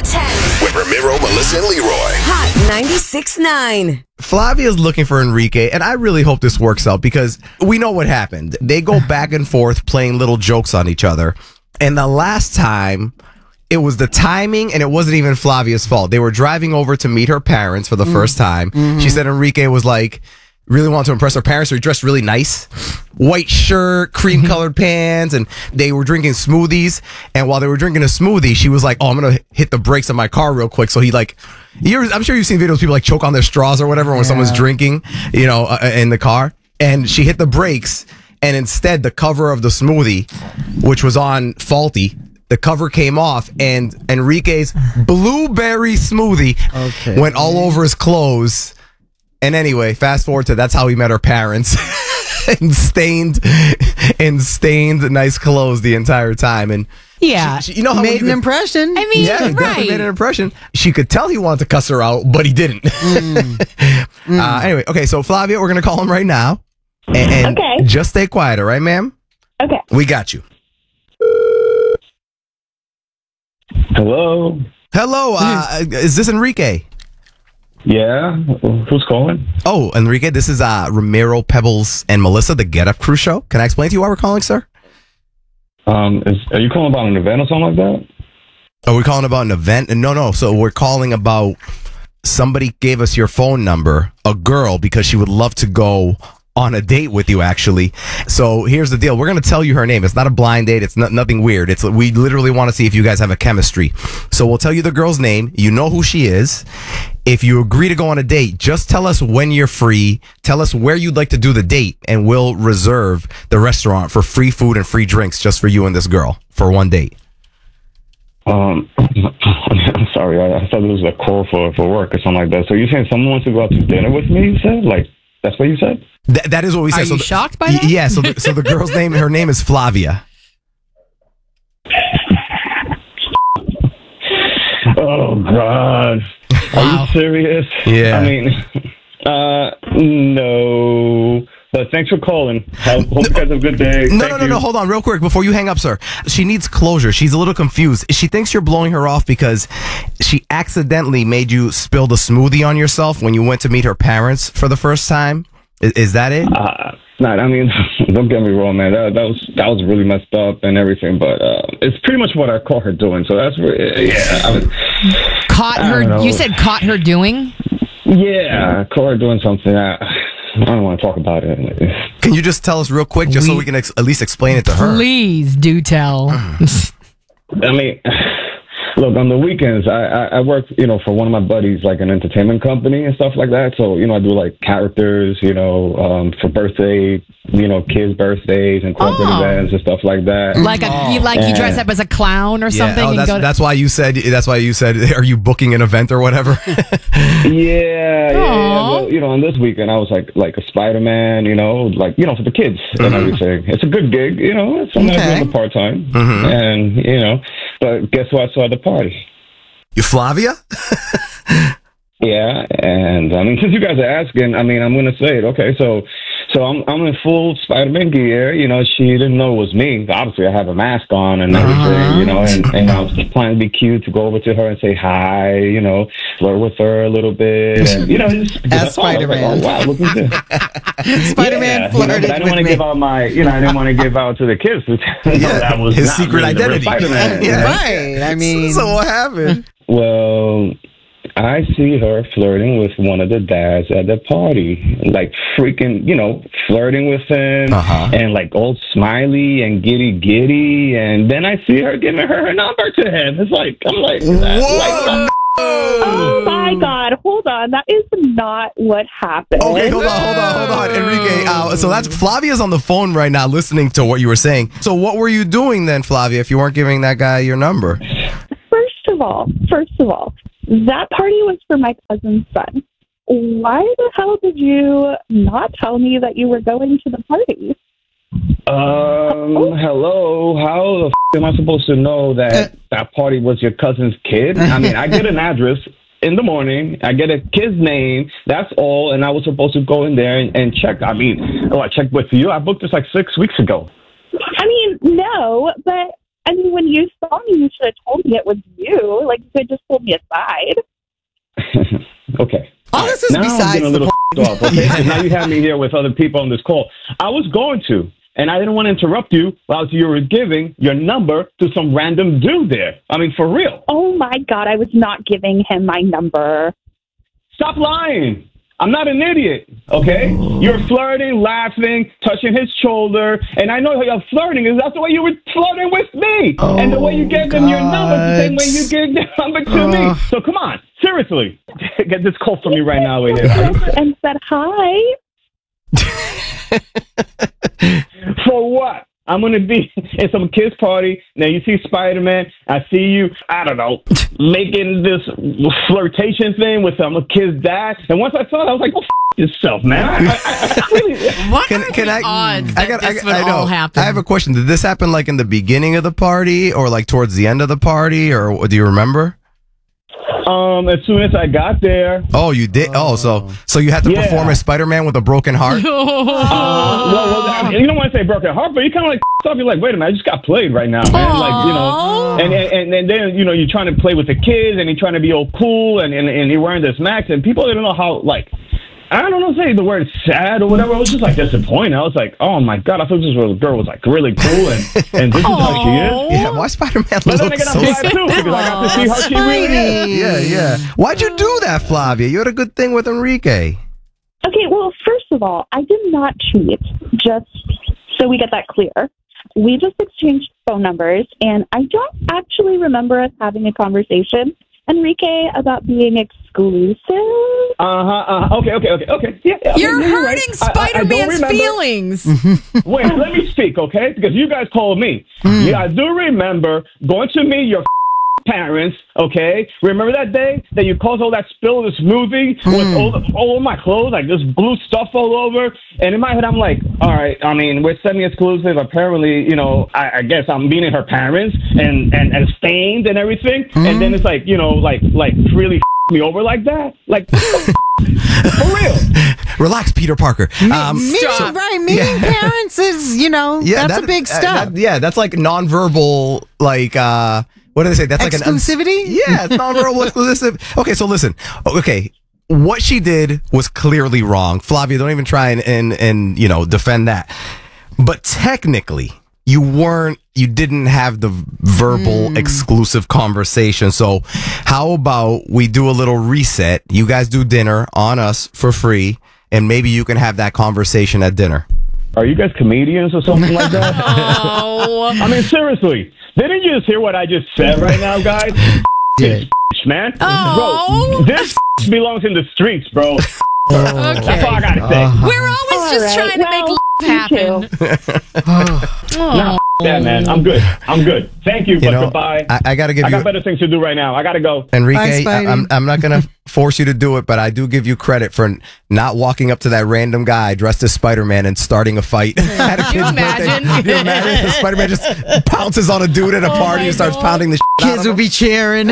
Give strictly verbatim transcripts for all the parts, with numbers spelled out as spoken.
the tens. With Ramiro, Melissa, and Leroy. Hot ninety-six point nine. Flavia's looking for Enrique, and I really hope this works out because we know what happened. They go back and forth playing little jokes on each other. And the last time, it was the timing, and it wasn't even Flavia's fault. They were driving over to meet her parents for the mm. first time. Mm-hmm. She said Enrique was like, really wanted to impress her parents, so he dressed really nice. White shirt, cream-colored pants, and they were drinking smoothies. And while they were drinking a smoothie, she was like, oh, I'm going to hit the brakes on my car real quick. So he like, you're, I'm sure you've seen videos of people like choke on their straws or whatever when yeah. someone's drinking, you know, uh, in the car. And she hit the brakes, and instead the cover of the smoothie, which was on faulty, the cover came off, and Enrique's blueberry smoothie okay. went all over his clothes. And anyway, fast forward to that's how he met her parents and stained and stained nice clothes the entire time. And yeah, she, she, you know how made an could, impression. I mean, yeah, right. definitely made an impression. She could tell he wanted to cuss her out, but he didn't. Mm. mm. Uh, anyway, okay, so Flavia, we're gonna call him right now, and, and okay. just stay quiet, all right, ma'am? Okay, we got you. Hello. Hello. Uh, is this Enrique? Yeah, who's calling? Oh, Enrique, this is uh, Ramiro, Pebbles, and Melissa, the Get Up Crew show. Can I explain to you why we're calling, sir? Um, is, are you calling about an event or something like that? Are we calling about an event? No, no. So we're calling about somebody gave us your phone number, a girl, because she would love to go on a date with you, actually. So here's the deal. We're going to tell you her name. It's not a blind date. It's not, nothing weird. It's we literally want to see if you guys have a chemistry. So we'll tell you the girl's name. You know who she is. If you agree to go on a date, just tell us when you're free. Tell us where you'd like to do the date, and we'll reserve the restaurant for free food and free drinks just for you and this girl for one date. Um, I'm sorry. I, I thought it was a call for, for work or something like that. So you're saying someone wants to go out to dinner with me, you said? Like, that's what you said? Th- that is what we said. Are so you the, shocked by that? Yeah, so the, so the girl's name, her name is Flavia. Oh, God. Are Wow. you serious? Yeah. I mean, uh, no. But thanks for calling. I hope you guys have a good day. No, Thank no, no, you. no. Hold on real quick before you hang up, sir. She needs closure. She's a little confused. She thinks you're blowing her off because she accidentally made you spill the smoothie on yourself when you went to meet her parents for the first time. Is, is that it? Uh, not, I mean, don't get me wrong, man. That, that was that was really messed up and everything, but uh, it's pretty much what I caught her doing. So that's really, yeah. I was, Caught I don't her. know. You said caught her doing? Yeah, I caught her doing something. I, I don't want to talk about it. Can you just tell us real quick, just We- so we can ex- at least explain it to her? Please do tell. I mean, look, on the weekends, I, I, I work, you know, for one of my buddies, like an entertainment company and stuff like that. So, you know, I do like characters, you know, um, for birthday, you know, kids' birthdays and corporate Oh. events and stuff like that. Like a, you, like you dress up as a clown or Yeah. something Oh, and that's, go to, that's why you said. That's why you said. Are you booking an event or whatever? Yeah, yeah, yeah. Aw. Well, you know, on this weekend, I was like, like a Spider-Man, you know, like, you know, for the kids and everything. It's a good gig, you know, it's something I Okay. do on the part-time. Mhm. And, you know, but guess who I saw at the party? You Flavia? Yeah, and I mean, since you guys are asking, I mean, I'm going to say it. Okay, so so I'm I'm in full Spider-Man gear. You know, she didn't know it was me. Obviously, I have a mask on and everything, Uh-huh. you know, and, and I was planning to be cute to go over to her and say hi, you know, flirt with her a little bit. And, you know, just As that's all. I was like, Spider-Man. oh, wow, look at this. Spider-Man Yeah, you know, flirted but I didn't with want to me. give out my, you know, I didn't want to give out to the kids. You know, Yeah, that was his not secret really the real identity. Spider-Man. Yeah. Right. I mean, So what happened? Well, I see her flirting with one of the dads at the party, like freaking, you know, flirting with him Uh-huh. and like all smiley and giddy giddy. And then I see her giving her her number to him. It's like, I'm like, Whoa! like, Oh my God! Hold on, that is not what happened. Okay, hold on, hold on, hold on, Enrique. Uh, so that's Flavia's on the phone right now, listening to what you were saying. So what were you doing then, Flavia, if you weren't giving that guy your number? First of all, first of all, that party was for my cousin's son. Why the hell did you not tell me that you were going to the party? Um, hello, how the f- am I supposed to know that that party was your cousin's kid? I mean, I get an address in the morning, I get a kid's name, that's all, and I was supposed to go in there and, and check. I mean, oh, I checked with you. I booked this like six weeks ago. I mean, no, but I mean, when you saw me, you should have told me it was you. Like, you could have just pulled me aside. Okay. All this is now I'm besides getting a the little f***ed off, okay? And now you have me here with other people on this call. I was going to, and I didn't want to interrupt you while you were giving your number to some random dude there. I mean, for real. Oh, my God. I was not giving him my number. Stop lying. I'm not an idiot, okay? You're flirting, laughing, touching his shoulder, and I know how you're flirting is that's the way you were flirting with me. Oh, and the way you gave them your number is the same way you gave their number to Uh. me. So come on, seriously. Get this call from me right now. Wait here. And said hi. For what? I'm going to be in some kid's party. Now you see Spider-Man. I see you, I don't know, making this flirtation thing with some kid's dad. And once I saw it, I was like, oh, f- yourself, man. I, I, I really, What Can, are can the I? odds I that got. I, this got- would I know. all happen? I have a question. Did this happen like in the beginning of the party, or like towards the end of the party, or do you remember? um, as soon as I got there, Oh, you did. Oh, so so you had to Yeah. perform as Spider-Man with a broken heart. uh, well, well, I mean, you don't want to say broken heart, but you kind of like f- up. You're like, wait a minute, I just got played right now, man. Like, you know, and, and and and then you know you're trying to play with the kids, and you're trying to be all cool, and and, and you're wearing this max, and people didn't know how like. I don't know, say the word sad or whatever. I was just like disappointed. I was like, oh my God, I thought this little girl was like really cool, and, and this is how she is. Yeah, why Spider-Man But then looks again, so I'm glad too because I got to see how she really is. Yeah, yeah. Why'd you do that, Flavia? You had a good thing with Enrique. Okay, well, first of all, I did not cheat, just so we get that clear. We just exchanged phone numbers, and I don't actually remember us having a conversation, Enrique, about being exclusive. Uh huh. Uh, okay. Okay. Okay. Okay. Yeah. yeah, You're yeah, you're hurting right. I- I- I don't Spider-Man's remember- feelings. Wait, let me speak, okay? Because you guys told me. Yeah, I do remember going to meet your parents, okay? Remember that day that you caused all that spill of the smoothie with all, the, all of my clothes, like this blue stuff all over? And in my head, I'm like, all right, I mean, we're semi-exclusive. Apparently, you know, I, I guess I'm meeting her parents and, and, and stained and everything. And then it's like, you know, like, like really me over like that? Like, for real. Relax, Peter Parker. Um, Me, Stop. right? Meeting parents is, you know, yeah, that's that- a big uh, step. that- yeah, that's like nonverbal, like, uh, what do they say? That's like an un- Exclusivity? yeah, it's nonverbal exclusive. Okay, so listen. Okay, what she did was clearly wrong. Flavia, don't even try and, and, and you know, defend that. But technically, you weren't, you didn't have the verbal exclusive conversation. So how about we do a little reset? You guys do dinner on us for free, and maybe you can have that conversation at dinner. Are you guys comedians or something like that? Oh. I mean, seriously. Didn't you just hear what I just said right now, guys? Did. Man. Oh. Bro, this belongs in the streets, bro. That's all I Okay. gotta say. We're always All just right, trying to well, make you happen. Nah, yeah, man. I'm good. I'm good. Thank you, You but know, goodbye. I, I got to give I you, got better things to do right now. I gotta go. Enrique, Bye, I, Spidey. I'm, I'm not going to force you to do it, but I do give you credit for not walking up to that random guy dressed as Spider-Man and starting a fight at a Can you kid's birthday. imagine? Can you imagine? The Spider-Man just pounces on a dude at a Oh party my and starts God. pounding the shit out Kids of will him. be cheering.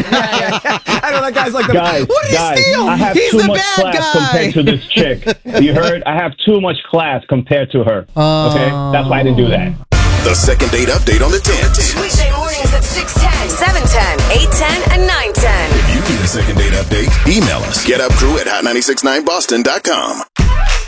I know that guy's like, the, Guys, what did guys, he steal? I have He's too the much bad class guy. compared to this chick. You heard? I have too much class compared to her. Okay? That's why I didn't do that. The second date update on the tens. Weekday mornings at six ten, seven ten, eight ten, and nine ten. If you need a second date update, email us. Get up crew at hot nine six nine boston dot com.